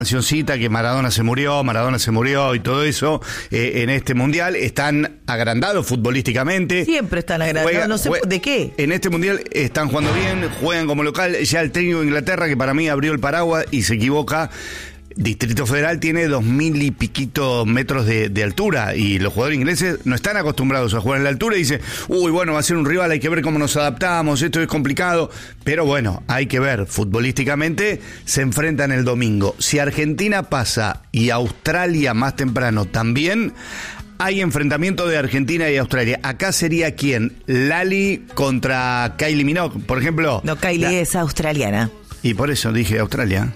cancioncita que Maradona se murió y todo eso en este mundial. Están agrandados futbolísticamente. Siempre están agrandados, no sé de qué. En este mundial están jugando bien, juegan como local. Ya el técnico de Inglaterra, que para mí abrió el paraguas y se equivoca. Distrito Federal tiene 2.000 y piquito metros de altura y los jugadores ingleses no están acostumbrados a jugar en la altura y dicen, uy, bueno, va a ser un rival, hay que ver cómo nos adaptamos, esto es complicado, pero bueno, hay que ver, futbolísticamente se enfrentan el domingo. Si Argentina pasa y Australia más temprano también, hay enfrentamiento de Argentina y Australia. Acá sería ¿quién? Lali contra Kylie Minogue, por ejemplo. No, Kylie es australiana. Y por eso dije Australia.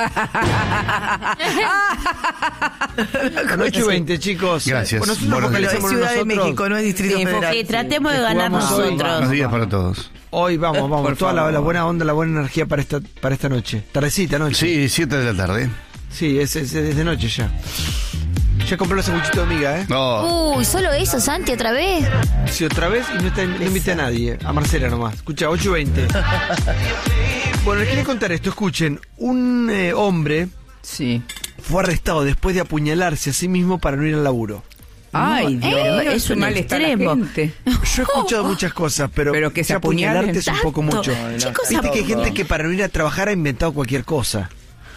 8:20, chicos. Gracias. Bueno, nosotros focalizamos Ciudad de nosotros. México, no es Distrito Federal. Sí, tratemos de ganar nosotros. Buenos días para todos. Hoy vamos, toda la buena onda, la buena energía para esta noche. Tardecita, noche. Sí, 7 de la tarde. Sí, es de noche ya. Ya compré los sanguchitos de miga, ¿eh? No. Uy, solo eso, Santi, otra vez. Sí, otra vez y no invité a nadie. A Marcela nomás. Escucha, 8:20. Bueno, les quería contar esto. Escuchen, un hombre fue arrestado después de apuñalarse a sí mismo para no ir al laburo. Ay, Dios, es un mal está la extremo. gente. Yo he escuchado muchas cosas, pero que se apuñalarte apuñalen es un poco mucho. Chicos, Viste que hay gente que para no ir a trabajar ha inventado cualquier cosa.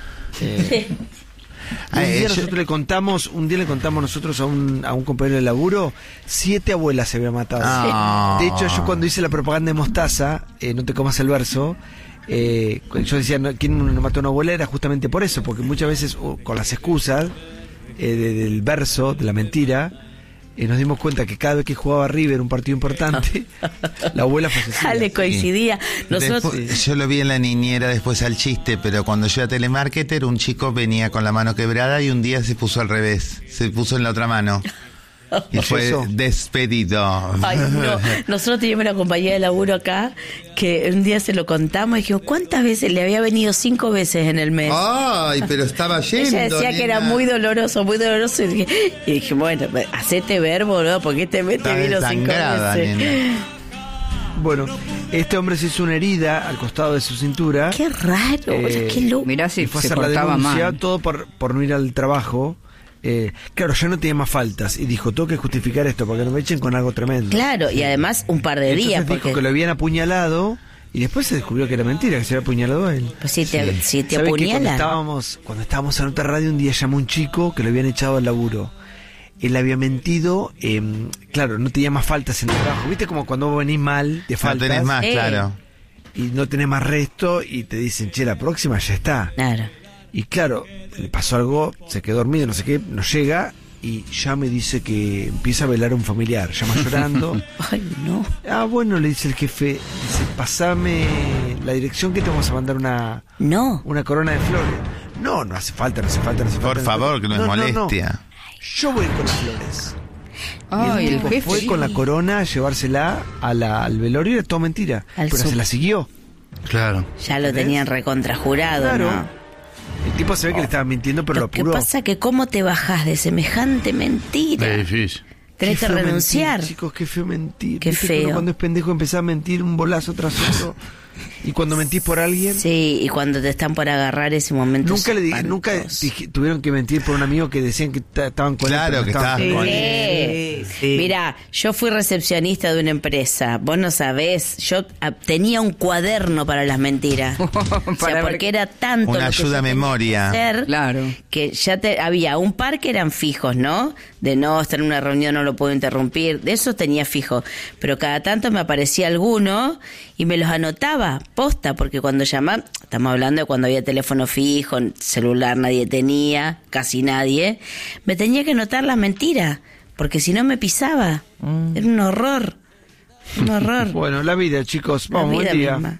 Un día le contamos nosotros a un compañero de laburo, 7 abuelas se habían matado. De hecho, yo cuando hice la propaganda de Mostaza, no te comas el verso, yo decía, ¿quién no mató a una abuela? Era justamente por eso, porque muchas veces con las excusas del verso, de la mentira, nos dimos cuenta que cada vez que jugaba River un partido importante, la abuela fallecía. Dale, coincidía. Nosotros... Yo lo vi en la niñera después al chiste, pero cuando yo era telemarketer, un chico venía con la mano quebrada y un día se puso al revés, se puso en la otra mano. Y fue despedido. Ay, no. Nosotros teníamos una compañía de laburo acá que un día se lo contamos y dijimos, ¿cuántas veces? Le había venido 5 veces en el mes. Ay, pero estaba yendo. Ella decía que era muy doloroso. Y dije, bueno, hacete verbo, ¿no? Porque este mes te vino 5 veces. Nena. Bueno, este hombre se hizo una herida al costado de su cintura. Qué raro, qué loco. Mirá si fue a se hacer la portaba denuncia, mal. todo por no ir al trabajo. Claro, ya no tenía más faltas y dijo, tengo que justificar esto para que no me echen con algo tremendo. Claro, y además un par de días. Entonces dijo que lo habían apuñalado y después se descubrió que era mentira, que se había apuñalado a él. Pues si te apuñalan. apuñalan. Cuando estábamos en otra radio, un día llamó un chico que lo habían echado al laburo. Él había mentido, claro, no tenía más faltas en el trabajo. ¿Viste como cuando vos venís mal de faltas? No tenés más, claro. Y no tenés más resto y te dicen, che, la próxima ya está. Claro. Y claro, le pasó algo, se quedó dormido, no sé qué, nos llega y ya me dice que empieza a velar a un familiar, llama llorando. Ay, no. Bueno, le dice el jefe, dice, pasame la dirección que te vamos a mandar una corona de flores. No hace falta. Por favor, que no es molestia. Yo voy con las flores. Ay, y el tipo fue con la corona a llevársela al velorio, era todo mentira. Pero se la siguió. Claro. Ya lo tenían recontrajurado, Claro. ¿no? El tipo se ve que le estaba mintiendo, pero lo apuró. ¿Qué pasa? Que cómo te bajás de semejante mentira. Es difícil. Tenés que renunciar. Mentir, chicos, qué feo mentir. Qué ¿Viste feo. cuando es pendejo empezás a mentir un bolazo tras otro? Y cuando mentís por alguien... Sí, y cuando te están por agarrar ese momento. Nunca tuvieron que mentir por un amigo que decían que estaban con él. Claro, que estaban con él. Sí. Mirá, yo fui recepcionista de una empresa. Vos no sabés, yo tenía un cuaderno para las mentiras. Porque era tanto una lo que ayuda a yo tenía memoria. que hacer, Claro. que ya había un par que eran fijos, ¿no? De no estar en una reunión, no lo puedo interrumpir. De eso tenía fijo. Pero cada tanto me aparecía alguno y me los anotaba, posta, porque cuando llamaba, estamos hablando de cuando había teléfono fijo, celular nadie tenía, casi nadie, me tenía que anotar las mentiras, porque si no me pisaba. Era un horror. Un horror. Bueno, la vida, chicos. Vamos, buen día. Misma.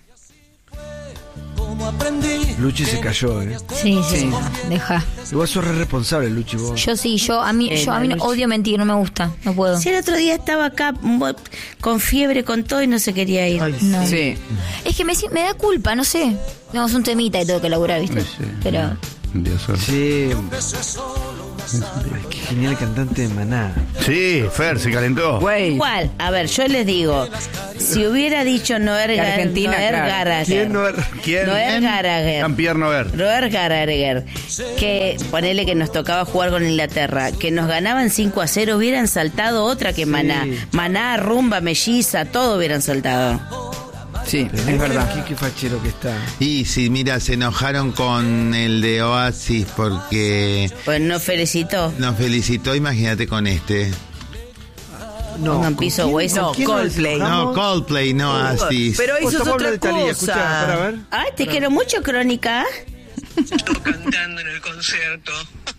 Luchi se cayó, Sí, deja. Igual sos re responsable, Luchi, vos. Yo a mí no, odio mentir, no me gusta, no puedo. Si el otro día estaba acá con fiebre, con todo y no se quería ir. Ay, No. Sí. Es que me da culpa, no sé. Tenemos un temita y tengo que laburar, ¿viste? Sí. Pero Dios mío. Sí. Ay, qué genial cantante de Maná. Sí, Fer, se calentó. Güey. ¿Cuál? A ver, yo les digo, si hubiera dicho Noel Argentina, claro. Gallagher. ¿Quién no ¿Quién? Noel Gallagher. Jean-Pierre Noer. Noel Gallagher, que ponele que nos tocaba jugar con Inglaterra, que nos ganaban 5-0, hubieran saltado otra que Maná. Maná, Rumba, Melliza, todo hubieran saltado. Sí, es verdad. Qué fachero que está. Y sí, mira, se enojaron con el de Oasis porque Pues no felicitó. nos felicitó, imagínate con este. No, Pongan piso hueso. No, quién Coldplay. No, Coldplay, no Oasis. Pero eso es Estamos otra hablando de Thalía, escuchá, para cosa. ver. Ay, te quiero mucho, Crónica. Cantando en el concierto.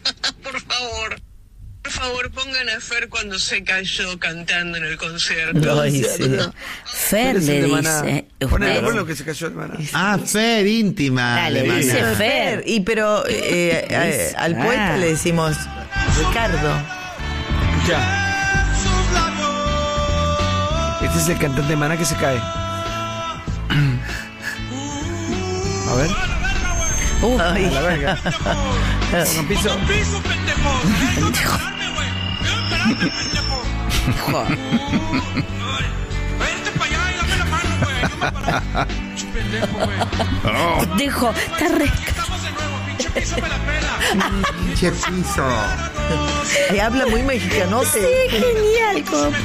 Por favor, pongan a Fer cuando se cayó cantando en el concierto. Ay, sí. Fer Es le el de Maná. dice. Ponelo, usted- ponelo que se cayó el Maná. Ah, Fer, íntima. Dale, de Maná. dice Fer. Fer, y pero al poeta le decimos Ricardo. Ya. Este es el cantante de Maná que se cae. A ver. Ay. A la verga. Pongan piso. Jo. Dejo, está re... Che piso. Habla muy mexicanote. Sí, genial. como